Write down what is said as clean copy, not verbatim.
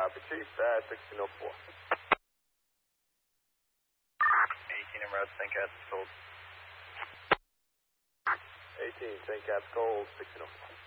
Copy, Chief. 1604. 18 en route, St. Cat's cold. 18, St. Cat's cold, 1604.